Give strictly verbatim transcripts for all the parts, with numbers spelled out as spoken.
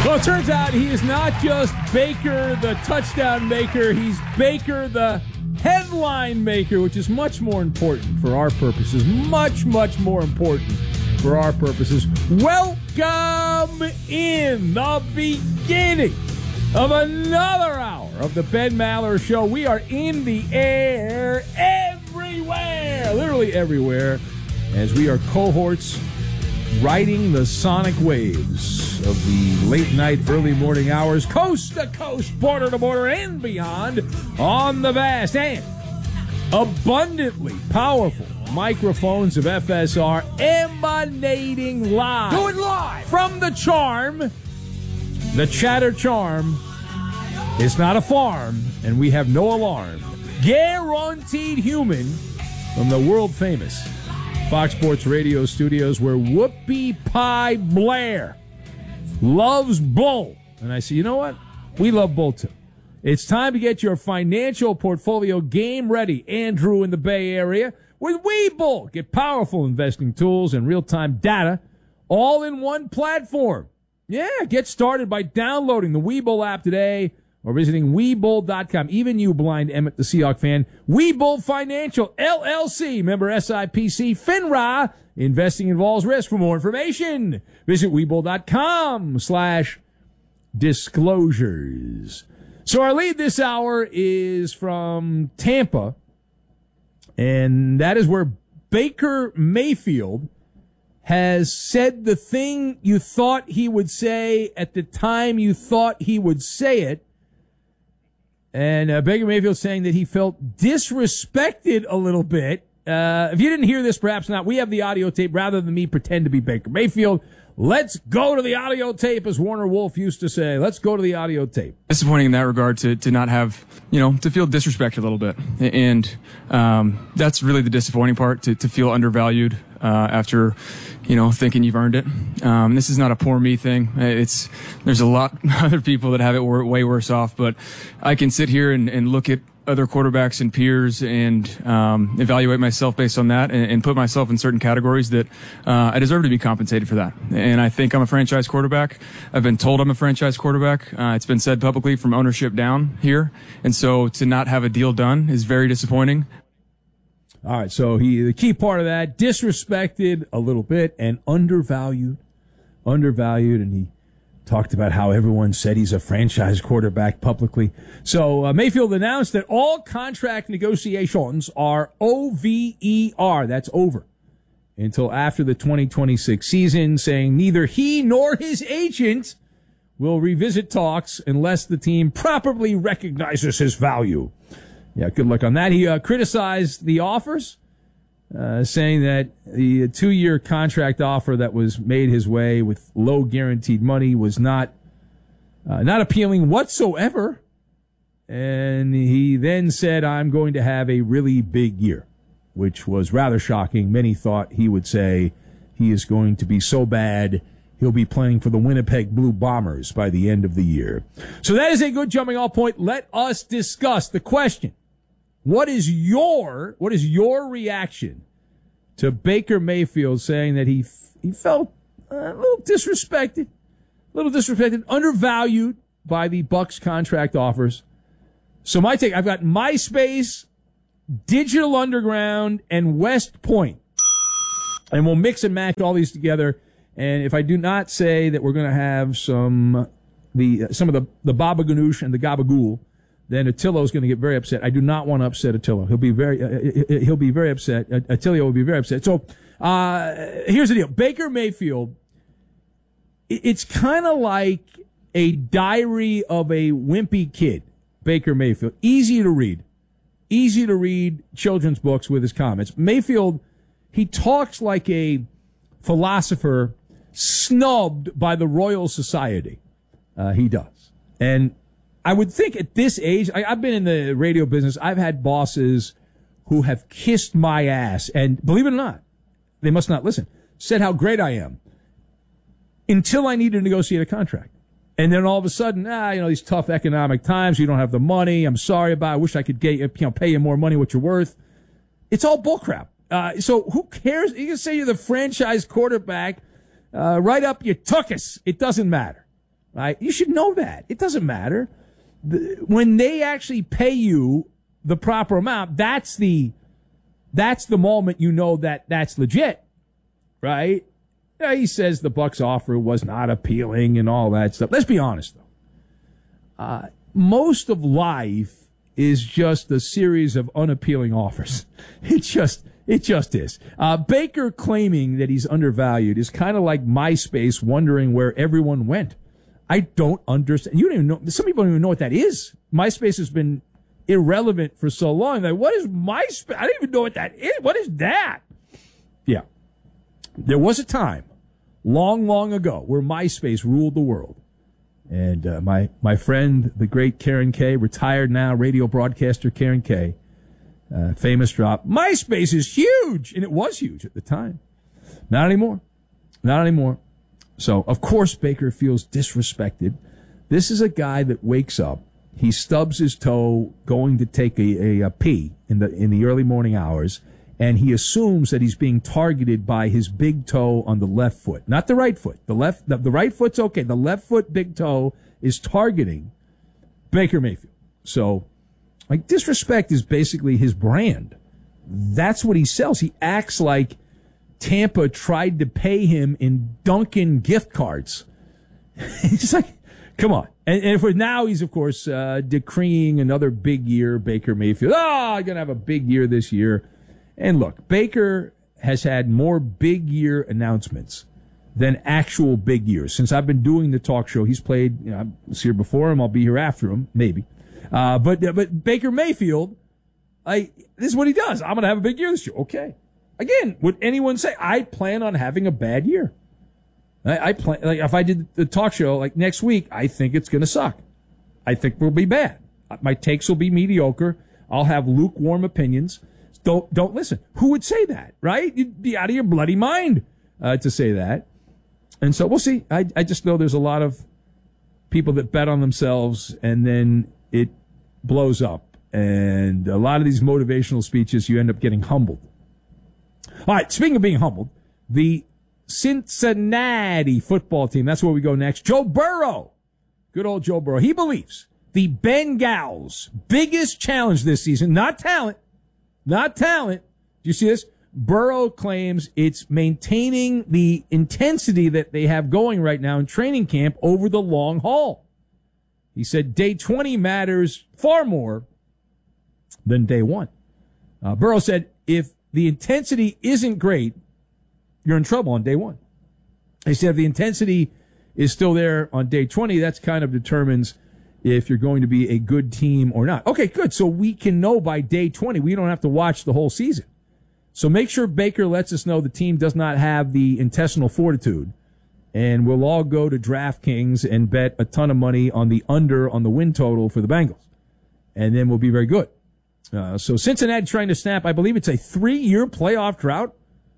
Well, it turns out he is not just Baker, the touchdown maker. He's Baker, the headline maker, which is much more important for our purposes. Much, much more important for our purposes. Welcome in the beginning of another hour of the Ben Maller Show. We are in the air everywhere, literally everywhere, as we are cohorts riding the sonic waves of the late night, early morning hours, coast to coast, border to border, and beyond on the vast and abundantly powerful microphones of F S R, emanating live. Do it live! From the charm, the Chatter Charm. It's not a farm, and we have no alarm. Guaranteed human from the world famous Fox Sports Radio studios, where Whoopi Pie Blair loves bull. And I say, you know what? We love bull too. It's time to get your financial portfolio game ready, Andrew, in the Bay Area, with Webull. Get powerful investing tools and real-time data all in one platform. Yeah, get started by downloading the Webull app today or visiting Webull dot com. Even you, blind Emmett the Seahawk fan. Webull Financial, L L C, member S I P C, FINRA. Investing involves risk. For more information, visit Webull dot com slash disclosures. So our lead this hour is from Tampa, and that is where Baker Mayfield has said the thing you thought he would say at the time you thought he would say it. And uh, Baker Mayfield saying that he felt disrespected a little bit. Uh, if you didn't hear this, perhaps not, we have the audio tape rather than me pretend to be Baker Mayfield. Let's go to the audio tape, as Warner Wolf used to say. Let's go to the audio tape. Disappointing in that regard to, to not have, you know, to feel disrespected a little bit. And um, that's really the disappointing part, to, to feel undervalued uh, after, you know, thinking you've earned it. Um, this is not a poor me thing. It's there's a lot of other people that have it way worse off, but I can sit here and, and look at other quarterbacks and peers and um, evaluate myself based on that and, and put myself in certain categories that uh, I deserve to be compensated for that. And I think I'm a franchise quarterback. I've been told I'm a franchise quarterback. Uh, it's been said publicly from ownership down here. And so to not have a deal done is very disappointing. All right, so he the key part of that, disrespected a little bit and undervalued, undervalued, and he talked about how everyone said he's a franchise quarterback publicly. So uh, Mayfield announced that all contract negotiations are O V E R, that's over, until after the twenty twenty-six season, saying neither he nor his agent will revisit talks unless the team properly recognizes his value. Yeah, good luck on that. He uh, criticized the offers, uh, saying that the two-year contract offer that was made his way with low guaranteed money was not uh, not appealing whatsoever. And he then said, I'm going to have a really big year, which was rather shocking. Many thought he would say he is going to be so bad he'll be playing for the Winnipeg Blue Bombers by the end of the year. So that is a good jumping off point. Let us discuss the question. What is your, what is your reaction to Baker Mayfield saying that he, he felt a little disrespected, a little disrespected, undervalued by the Bucs contract offers? So my take, I've got MySpace, Digital Underground, and West Point. And we'll mix and match all these together. And if I do not say that we're going to have some, the, some of the, the Baba Ganoush and the Gabagool, then Attila's going to get very upset. I do not want to upset Attila. He'll be very, uh, he'll be very upset. Attila will be very upset. So, uh, here's the deal. Baker Mayfield, it's kind of like a diary of a wimpy kid. Baker Mayfield. Easy to read. Easy to read children's books with his comments. Mayfield, he talks like a philosopher snubbed by the Royal Society. Uh, he does. And I would think at this age, I, I've been in the radio business, I've had bosses who have kissed my ass, and believe it or not, they must not listen, said how great I am until I need to negotiate a contract. And then all of a sudden, ah, you know, these tough economic times, you don't have the money, I'm sorry about it, I wish I could get you, you know, pay you more money what you're worth. It's all bullcrap. Uh, so who cares? You can say you're the franchise quarterback, uh, right up your tuchus. It doesn't matter. right? You should know that. It doesn't matter. The, when they actually pay you the proper amount, that's the that's the moment you know that that's legit, right? Yeah, he says the Bucs offer was not appealing and all that stuff. Let's be honest, though. Uh, most of life is just a series of unappealing offers. It just it just is. Uh, Baker claiming that he's undervalued is kind of like MySpace wondering where everyone went. I don't understand. You don't even know. Some people don't even know what that is. MySpace has been irrelevant for so long. Like, what is MySpace? I don't even know what that is. What is that? Yeah. There was a time, long, long ago, where MySpace ruled the world. And uh, my, my friend, the great Karen Kay, retired now radio broadcaster Karen Kay, uh, famous drop, MySpace is huge! And it was huge at the time. Not anymore. Not anymore. So, of course, Baker feels disrespected. This is a guy that wakes up, he stubs his toe going to take a, a, a pee in the in the early morning hours, and he assumes that he's being targeted by his big toe on the left foot, not the right foot. The left, the, the right foot's okay. The left foot big toe is targeting Baker Mayfield. So, like, disrespect is basically his brand. That's what he sells. He acts like Tampa tried to pay him in Dunkin' gift cards. It's like, come on. And, and for now, he's, of course, uh, decreeing another big year, Baker Mayfield. Oh, I'm going to have a big year this year. And look, Baker has had more big year announcements than actual big years. Since I've been doing the talk show, he's played, you know, I was here before him, I'll be here after him, maybe. Uh, but, but Baker Mayfield, I, this is what he does. I'm going to have a big year this year. Okay. Again, would anyone say, I plan on having a bad year? I, I plan, like, if I did the talk show, like, next week, I think it's going to suck. I think we'll be bad. My takes will be mediocre. I'll have lukewarm opinions. Don't, don't listen. Who would say that, right? You'd be out of your bloody mind, uh, to say that. And so we'll see. I, I just know there's a lot of people that bet on themselves and then it blows up. And a lot of these motivational speeches, you end up getting humbled. All right, speaking of being humbled, the Cincinnati football team, that's where we go next. Joe Burrow, good old Joe Burrow, he believes the Bengals' biggest challenge this season, not talent, not talent. Do you see this? Burrow claims it's maintaining the intensity that they have going right now in training camp over the long haul. He said day twenty matters far more than day one. Uh, Burrow said if the intensity isn't great, you're in trouble on day one. He said if the intensity is still there on day twenty, that's kind of determines if you're going to be a good team or not. Okay, good. So we can know by day twenty. We don't have to watch the whole season. So make sure Baker lets us know the team does not have the intestinal fortitude. And we'll all go to DraftKings and bet a ton of money on the under on the win total for the Bengals. And then we'll be very good. Uh, so Cincinnati trying to snap, I believe it's a three-year playoff drought.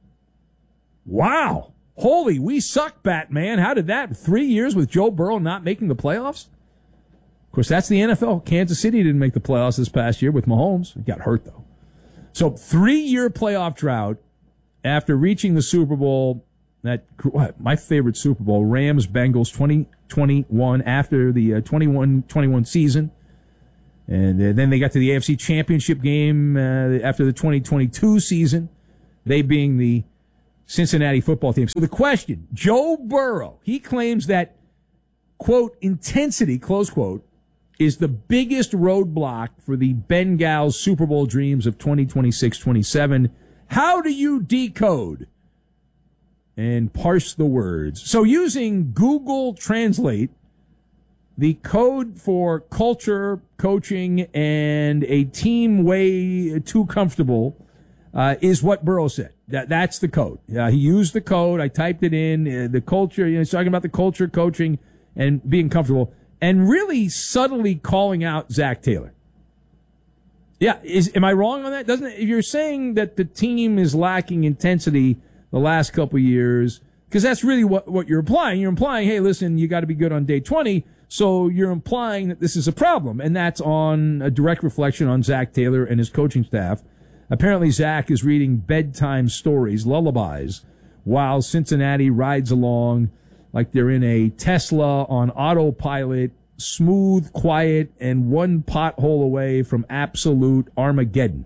Wow. Holy, we suck, Batman. How did that? Three years with Joe Burrow not making the playoffs? Of course, that's the N F L. Kansas City didn't make the playoffs this past year with Mahomes. He got hurt, though. So three-year playoff drought after reaching the Super Bowl, that what, my favorite Super Bowl, Rams-Bengals twenty twenty-one, after the uh, twenty-one twenty-one season. And uh, then they got to the A F C Championship game uh, after the twenty twenty-two season, they being the Cincinnati football team. So the question, Joe Burrow, he claims that, quote, intensity, close quote, is the biggest roadblock for the Bengals Super Bowl dreams of twenty twenty-six twenty-seven. How do you decode and parse the words? So using Google Translate, the code for culture, coaching, and a team way too comfortable uh, is what Burrow said. That, that's the code. Uh, he used the code. I typed it in. Uh, the culture, you know, he's talking about the culture, coaching, and being comfortable, and really subtly calling out Zach Taylor. Yeah, is am I wrong on that? Doesn't it, if you're saying that the team is lacking intensity the last couple of years, because that's really what, what you're implying. You're implying, hey, listen, you got to be good on day twenty. So you're implying that this is a problem, and that's on a direct reflection on Zach Taylor and his coaching staff. Apparently, Zach is reading bedtime stories, lullabies, while Cincinnati rides along like they're in a Tesla on autopilot, smooth, quiet, and one pothole away from absolute Armageddon.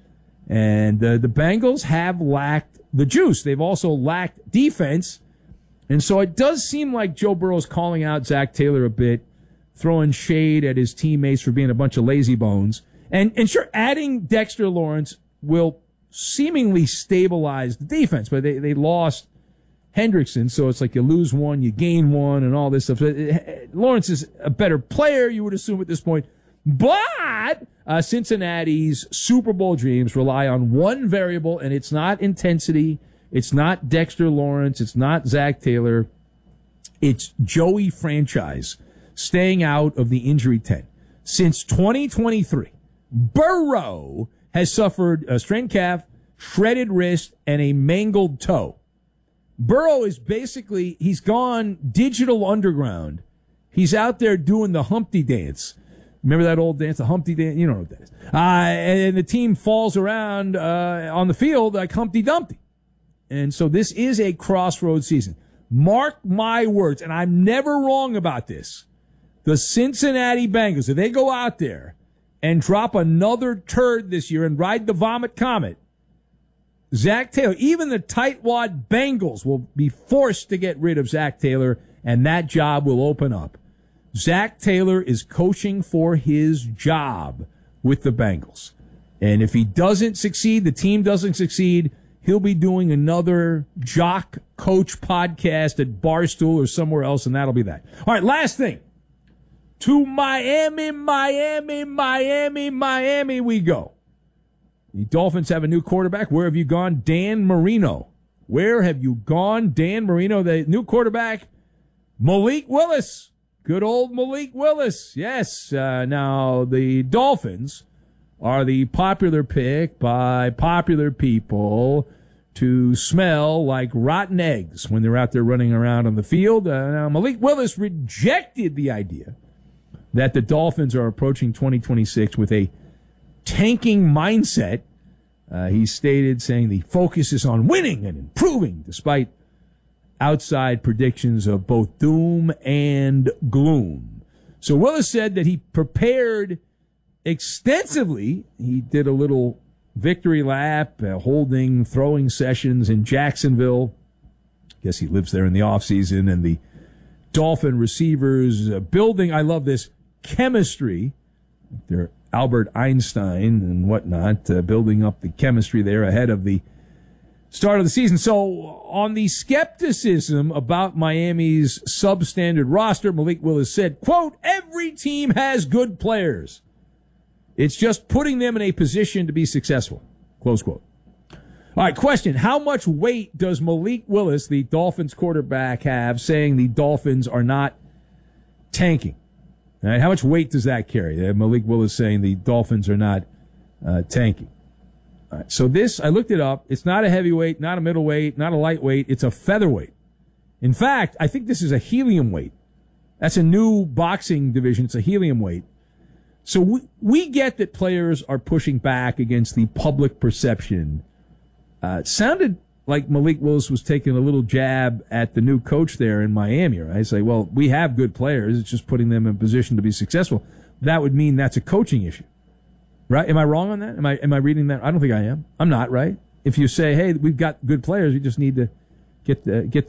And uh, the Bengals have lacked the juice. They've also lacked defense. And so it does seem like Joe Burrow's calling out Zach Taylor a bit, throwing shade at his teammates for being a bunch of lazy bones. And, and sure, adding Dexter Lawrence will seemingly stabilize the defense, but they, they lost Hendrickson, so it's like you lose one, you gain one, and all this stuff. Lawrence is a better player, you would assume at this point. But uh, Cincinnati's Super Bowl dreams rely on one variable, and it's not intensity. It's not Dexter Lawrence. It's not Zach Taylor. It's Joey Franchise staying out of the injury tent. Since twenty twenty-three, Burrow has suffered a strained calf, shredded wrist, and a mangled toe. Burrow is basically, he's gone digital underground. He's out there doing the Humpty dance. Remember that old dance, the Humpty dance? You don't know what that is. Uh, and the team falls around uh, on the field like Humpty Dumpty. And so this is a crossroads season. Mark my words, and I'm never wrong about this. The Cincinnati Bengals, if they go out there and drop another turd this year and ride the vomit comet, Zach Taylor, even the tightwad Bengals will be forced to get rid of Zach Taylor, and that job will open up. Zach Taylor is coaching for his job with the Bengals. And if he doesn't succeed, the team doesn't succeed, he'll be doing another jock coach podcast at Barstool or somewhere else, and that'll be that. All right, last thing. To Miami, Miami, Miami, Miami we go. The Dolphins have a new quarterback. Where have you gone? Dan Marino. Where have you gone? Dan Marino, the new quarterback. Malik Willis. Good old Malik Willis. Yes. Uh, now, the Dolphins are the popular pick by popular people to smell like rotten eggs when they're out there running around on the field. Uh, now, Malik Willis rejected the idea that the Dolphins are approaching twenty twenty-six with a tanking mindset. Uh, he stated, saying the focus is on winning and improving despite outside predictions of both doom and gloom. So Willis said that he prepared extensively. He did a little victory lap, uh, holding throwing sessions in Jacksonville. I guess he lives there in the offseason, and the Dolphin receivers uh, building, I love this, chemistry. They're Albert Einstein and whatnot, uh, building up the chemistry there ahead of the start of the season. So on the skepticism about Miami's substandard roster, Malik Willis said, quote, every team has good players. It's just putting them in a position to be successful, close quote. All right, question. How much weight does Malik Willis, the Dolphins quarterback, have saying the Dolphins are not tanking? All right, how much weight does that carry? Uh, Malik Willis saying the Dolphins are not uh, tanking. All right, so this, I looked it up. It's not a heavyweight, not a middleweight, not a lightweight. It's a featherweight. In fact, I think this is a helium weight. That's a new boxing division. It's a helium weight. So we, we get that players are pushing back against the public perception. Uh, it sounded like Malik Willis was taking a little jab at the new coach there in Miami, right? Say, well, we have good players. It's just putting them in a position to be successful. That would mean that's a coaching issue, right? Am I wrong on that? Am I, am I reading that? I don't think I am. I'm not, right? If you say, hey, we've got good players, we just need to get the, get